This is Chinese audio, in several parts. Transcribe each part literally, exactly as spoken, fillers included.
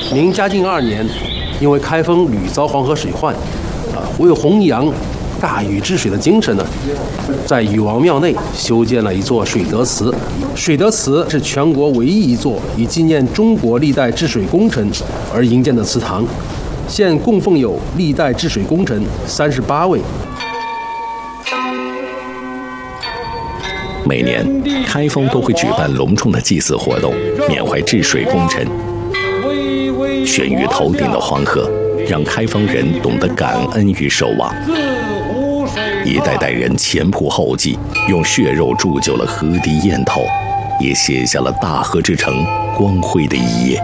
明嘉靖二年，因为开封屡遭黄河水患，啊，为弘扬大禹治水的精神呢，在禹王庙内修建了一座水德祠。水德祠是全国唯一一座以纪念中国历代治水功臣而营建的祠堂，现供奉有历代治水功臣三十八位。 每年，开封都会举办隆重的祭祀活动，缅怀治水功臣。悬于头顶的黄河，让开封人懂得感恩与守望。一代代人前仆后继，用血肉铸就了河堤堰头，也写下了大河之城光辉的一页。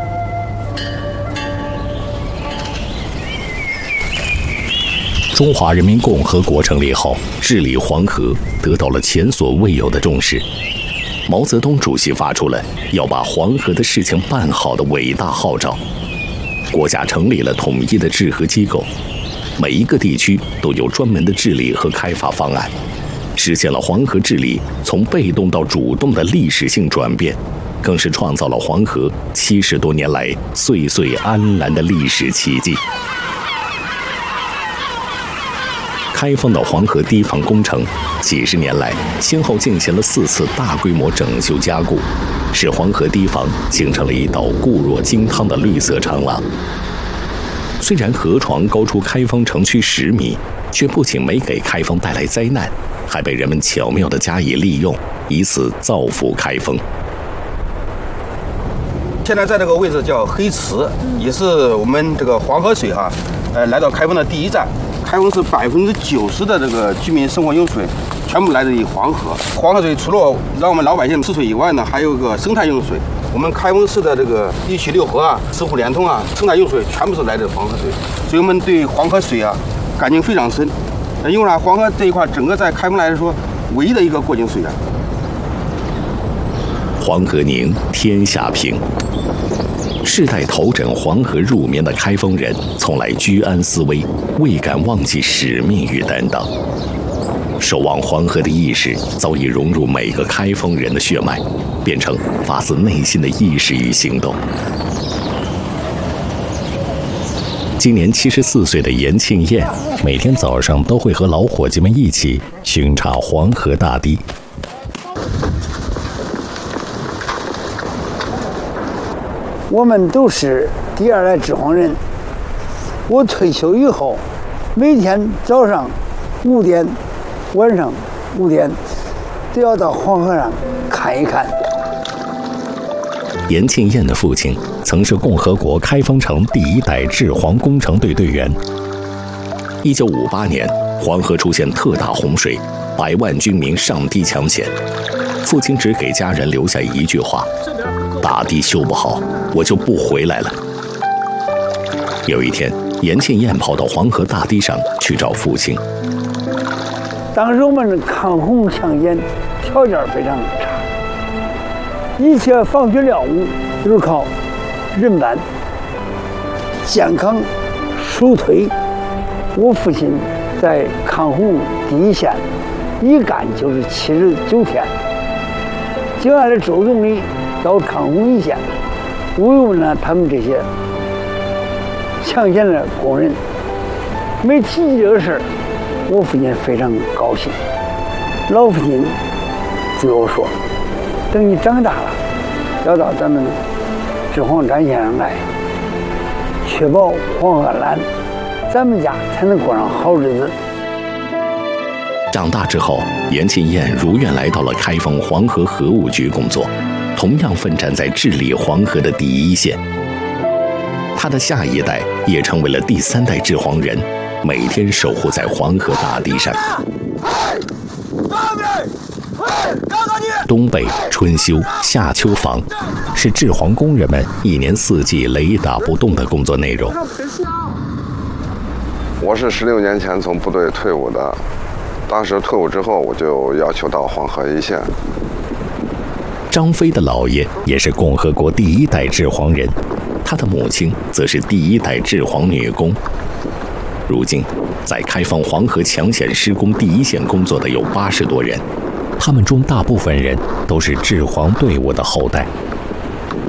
中华人民共和国成立后，治理黄河得到了前所未有的重视。毛泽东主席发出了要把黄河的事情办好的伟大号召，国家成立了统一的治河机构，每一个地区都有专门的治理和开发方案，实现了黄河治理从被动到主动的历史性转变，更是创造了黄河七十多年来岁岁安澜的历史奇迹。开封的黄河堤防工程几十年来先后进行了四次大规模整修加固，使黄河堤防形成了一道固若金汤的绿色长廊。虽然河床高出开封城区十米，却不仅没给开封带来灾难，还被人们巧妙地加以利用，以此造福开封。 现在在这个位置叫黑池，也是我们这个黄河水哈，呃，来到开封的第一站。开封市百分之九十的这个居民生活用水，全部来自于黄河。黄河水除了让我们老百姓吃水以外呢，还有个生态用水。我们开封市的这个一渠六河啊、石虎连通啊，生态用水全部是来自黄河水，所以我们对黄河水啊感情非常深。因为呢，黄河这一块整个在开封来说，唯一的一个过境水源。 黄河宁，天下平。世代头枕黄河入眠的开封人，从来居安思危，未敢忘记使命与担当。守望黄河的意识早已融入每个开封人的血脉，变成发自内心的意识与行动。今年七十四岁的严庆燕，每天早上都会和老伙计们一起巡查黄河大堤。 我们都是第二代治黄人。我退休以后，每天早上五点，晚上五点，都要到黄河上看一看。 严庆燕的父亲曾是共和国开封城第一代治黄工程队队员。一九五八年，黄河出现特大洪水，百万军民上堤抢险。父亲只给家人留下一句话：大堤修不好，我就不回来了。有一天，严庆燕跑到黄河大堤上去找父亲。 当时我们抗洪抢险条件非常差，一切防汛料物都是靠人搬，健康手推。我父亲在抗洪第一线，一干就是七十九天。接下来周总理到抗洪一线，慰问了他们这些抢险的工人。没提及这个事儿，我父亲非常高兴。老父亲对我说：“等你长大了，要到咱们治黄战线上来，确保黄河蓝，咱们家才能过上好日子。” 长大之后，严庆燕如愿来到了开封黄河河务局工作，同样奋战在治理黄河的第一线。他的下一代也成为了第三代治黄人，每天守护在黄河大堤上。冬备、春修、夏秋防，是治黄工人们一年四季雷打不动的工作内容。 我是十六年前从部队退伍的。当时退伍之后，我就要求到黄河一线。 张飞的姥爷也是共和国第一代治黄人，他的母亲则是第一代治黄女工。如今，在开放黄河抢险施工第一线工作的有八十多人，他们中大部分人都是治黄队伍的后代。